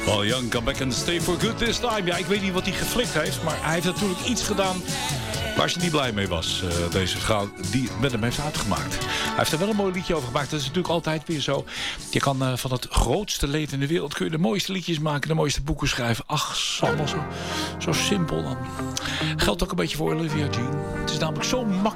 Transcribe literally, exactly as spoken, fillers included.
Well, Young, come back and stay for good this time. Ja, ik weet niet wat hij geflikt heeft, maar hij heeft natuurlijk iets gedaan waar ze niet blij mee was. Uh, deze vrouw die met hem heeft uitgemaakt. Hij heeft er wel een mooi liedje over gemaakt. Dat is natuurlijk altijd weer zo. Je kan uh, van het grootste leed in de wereld kun je de mooiste liedjes maken, de mooiste boeken schrijven. Ach, het is allemaal zo, zo simpel dan. Geldt ook een beetje voor Olivia Jean. Het is namelijk zo makkelijk